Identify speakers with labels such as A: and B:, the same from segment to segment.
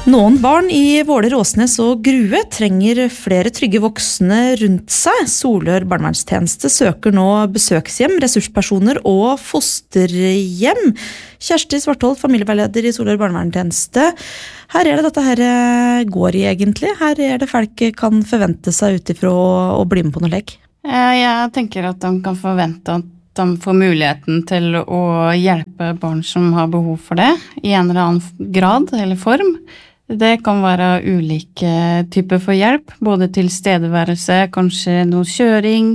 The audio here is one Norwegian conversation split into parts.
A: Noen barn i Våler, Åsnes og Grue trenger flere trygge voksne rundt seg. Solør barnevernstjeneste søker nå besøkshjem, ressurspersoner og fosterhjem. Kjersti Svartholt, familieveileder i Solør barnevernstjeneste. Her det dette her går i egentlig. Her det folk kan forvente seg utifra å bli med på noe lek.
B: Jeg tenker at de kan forvente at de får muligheten til å hjelpe barn som har behov for det, i en eller annen grad eller form. Det kan være ulike typer for hjelp, både til stedeværelse, kanskje noe kjøring,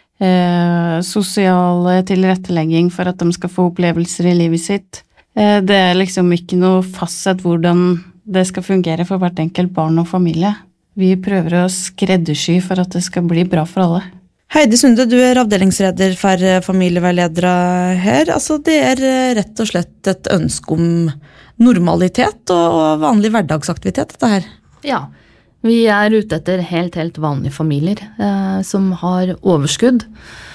B: sosial tilrettelegging for at de skal få opplevelser i livet sitt. Det liksom ikke noe fastsett hvordan det skal fungere for hvert enkelt barn og familie. Vi prøver å skreddersy for at det skal bli bra for alle.
A: Heidi Sunde, du avdelingsleder for familieveiledere her. Altså, det rett og slett et ønske om normalitet og vanlig hverdagsaktivitet, dette her.
C: Ja, vi ute etter helt vanlige familier som har overskudd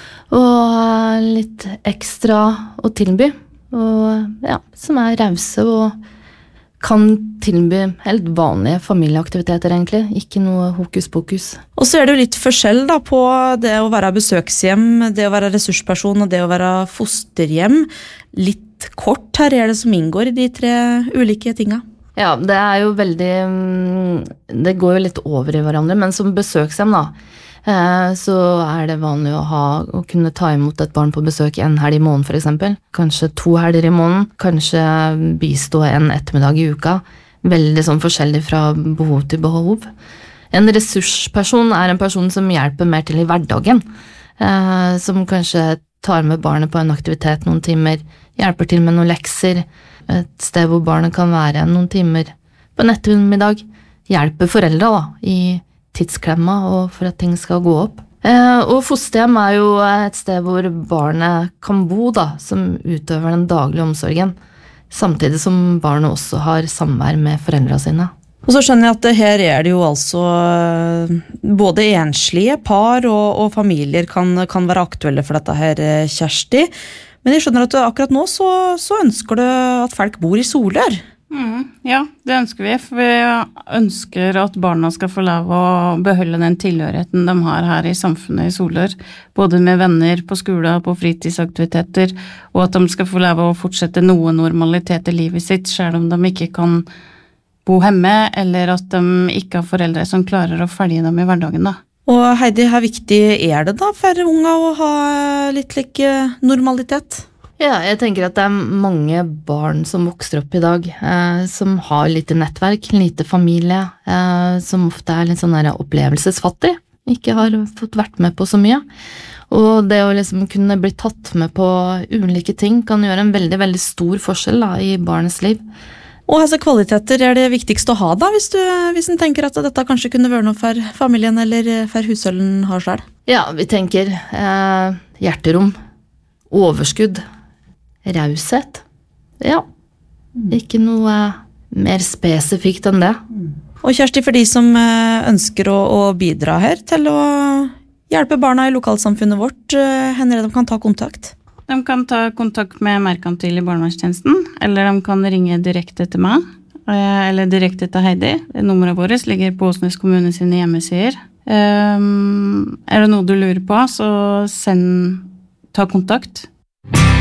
C: og litt ekstra å tilby, og ja, som rause og kan tilby helt vanlige familieaktiviteter egentlig, ikke noe hokus pokus.
A: Og så det jo litt forskjell da på det å være besøkshjem, det å være ressursperson og det å være fosterhjem. Litt kort her det som inngår i de tre ulike tinga.
C: Ja, det jo veldig, det går jo litt over i hverandre, men som besøkshjem da, så det vanlig å kunne ta imot et barn på besøk en helg i måneden for eksempel. Kanskje 2 helger i måneden, kanskje bistå en ettermiddag i uka. Veldig sånn forskjellig fra behov til behov. En ressursperson en person som hjelper mer til i hverdagen, som kanskje tar med barnet på en aktivitet noen timer, hjelper til med noen lekser, et sted hvor barnet kan være noen timer på en ettermiddag, hjelper foreldre da, i tidsklemma og for at ting skal gå opp. Og fosterhjem jo et sted hvor barnet kan bo da, som utøver den daglige omsorgen, samtidig som barnet også har samvær med foreldrene sine.
A: Og så skjønner jeg at her det jo altså både enslige par og familier kan være aktuelle for dette her, Kjersti. Men jeg skjønner at akkurat nå så ønsker du at folk bor i Solør.
B: Ja, det ønsker vi, for vi ønsker at barna skal få lov å beholde den tilhørigheten de har her i samfunnet i Solør, både med venner på skole og på fritidsaktiviteter, og at de skal få lov å fortsette noe normalitet i livet sitt, selv om de ikke kan bo hjemme, eller at de ikke har foreldre som klarer å følge dem i hverdagen da.
A: Og Heidi, hvor viktig det da for unga å ha litt like normalitet?
C: Ja, jeg tenker at det mange barn som vokser opp i dag, som har lite nettverk, lite familie, som ofte litt sånn der opplevelsesfattig, ikke har fått vært med på så mye. Og det å liksom kunne bli tatt med på ulike ting kan gjøre en veldig, veldig stor forskjell da, i barnets liv.
A: Og hvilke kvaliteter det viktigste å ha da, hvis en tenker at dette kanskje kunne være noe for familien eller for husholden har selv?
C: Ja, vi tenker hjerterom, overskudd, raushet. Ja, ikke noe mer spesifikt enn det.
A: Og Kjersti, for de som ønsker å bidra her til å hjelpe barna i lokalsamfunnet vårt, hender de kan ta kontakt?
B: De kan ta kontakt med Merkantil i barnevernstjenesten, eller de kan ringe direkte til meg, eller direkte til Heidi. Nummeret vårt ligger på Åsnes kommune sine hjemmesider. Det noe du lurer på, så ta kontakt.